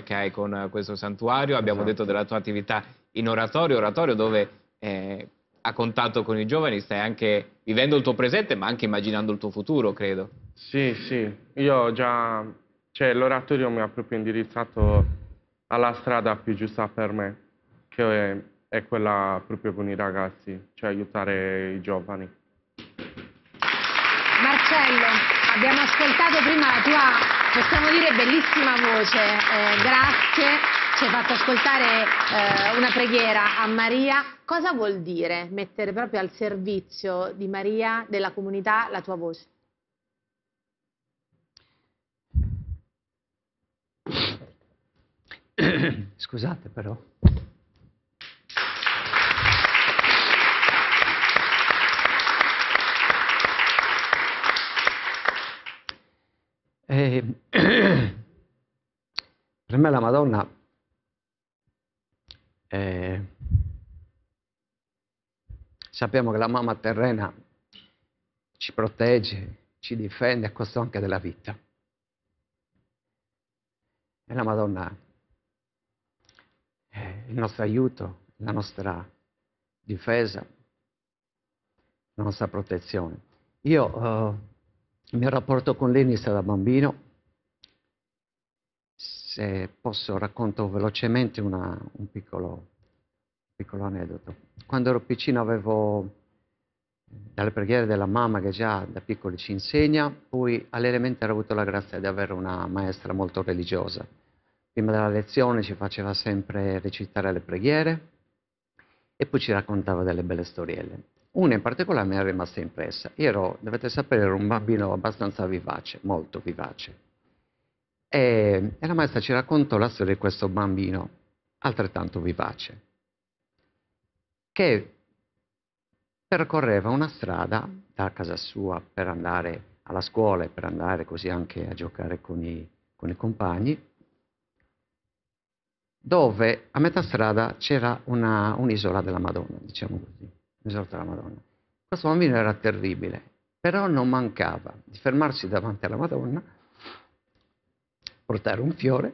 che hai con questo santuario, abbiamo Esatto. detto della tua attività in oratorio dove a contatto con i giovani stai anche vivendo il tuo presente, ma anche immaginando il tuo futuro, credo. Sì, sì, io già, cioè l'oratorio mi ha proprio indirizzato alla strada più giusta per me, che è quella proprio con i ragazzi, cioè aiutare i giovani. Marcello, abbiamo ascoltato prima la tua, possiamo dire, bellissima voce, grazie, ci hai fatto ascoltare una preghiera a Maria. Cosa vuol dire mettere proprio al servizio di Maria, della comunità, la tua voce? Scusate però. Per me la Madonna sappiamo che la mamma terrena ci protegge, ci difende a costo anche della vita. E la Madonna è il nostro aiuto, la nostra difesa, la nostra protezione. Io il mio rapporto con lei inizia da bambino. Se posso racconto velocemente un piccolo aneddoto. Quando ero piccino avevo dalle preghiere della mamma che già da piccoli ci insegna, poi all'elementare ho avuto la grazia di avere una maestra molto religiosa. Prima della lezione ci faceva sempre recitare le preghiere e poi ci raccontava delle belle storielle. Una in particolare mi è rimasta impressa. Dovete sapere, ero un bambino abbastanza vivace, molto vivace. E la maestra ci raccontò la storia di questo bambino altrettanto vivace, che percorreva una strada da casa sua per andare alla scuola e per andare così anche a giocare con i compagni, dove a metà strada c'era un'isola della Madonna, diciamo così, un'isola della Madonna. Questo bambino era terribile, però non mancava di fermarsi davanti alla Madonna, portare un fiore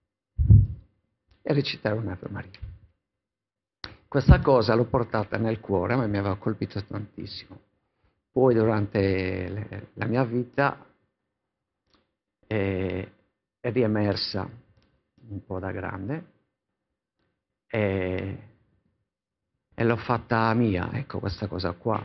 e recitare un'Ave Maria. Questa cosa l'ho portata nel cuore, ma mi aveva colpito tantissimo. Poi durante la mia vita è riemersa un po' da grande e l'ho fatta mia, ecco, questa cosa qua.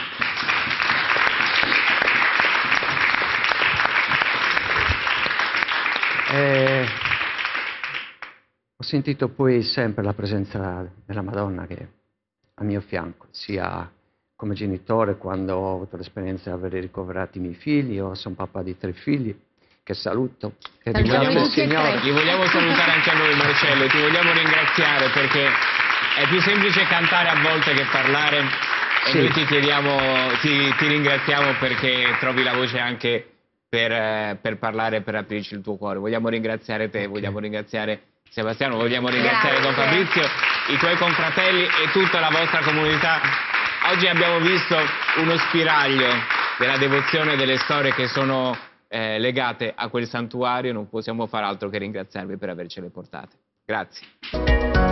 Ho sentito poi sempre la presenza della Madonna che è al mio fianco, sia come genitore quando ho avuto l'esperienza di aver ricoverato i miei figli. Io sono papà di 3 figli, che saluto. Che Ti vogliamo salutare anche a noi, Marcello, ti vogliamo ringraziare perché è più semplice cantare a volte che parlare e sì. Noi ti chiediamo, ti ringraziamo perché trovi la voce anche per parlare, per aprirci il tuo cuore. Vogliamo ringraziare te, vogliamo ringraziare Sebastiano, vogliamo ringraziare Don Fabrizio, i tuoi confratelli e tutta la vostra comunità. Oggi abbiamo visto uno spiraglio della devozione, delle storie che sono legate a quel santuario. Non possiamo far altro che ringraziarvi per avercele portate. Grazie.